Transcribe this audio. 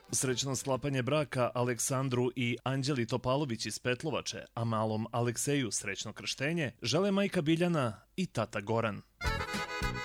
Srećno sklapanje braka Aleksandru i Anđeli Topalović iz Petlovače, a malom Alekseju srećno krštenje, žele majka Biljana i tata Goran.